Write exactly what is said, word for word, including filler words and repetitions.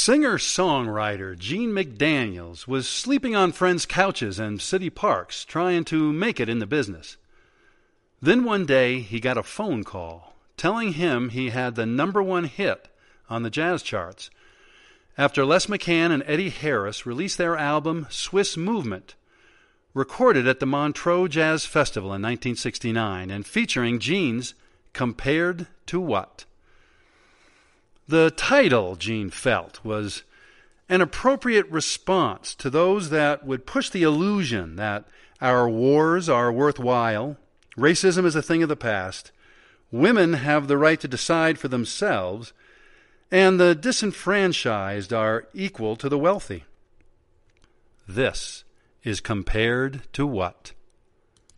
Singer-songwriter Gene McDaniels was sleeping on friends' couches in city parks trying to make it in the business. Then one day he got a phone call telling him he had the number one hit on the jazz charts after Les McCann and Eddie Harris released their album Swiss Movement, recorded at the Montreux Jazz Festival in nineteen sixty-nine and featuring Gene's Compared to What? The title, Gene felt, was an appropriate response to those that would push the illusion that our wars are worthwhile, racism is a thing of the past, women have the right to decide for themselves, and the disenfranchised are equal to the wealthy. This is Compared to What?